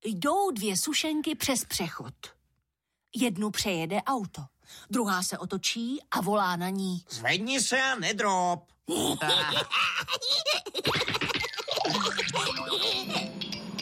Jdou dvě sušenky přes přechod. Jednu přejede auto, druhá se otočí a volá na ní. Zvedni se a nedrob.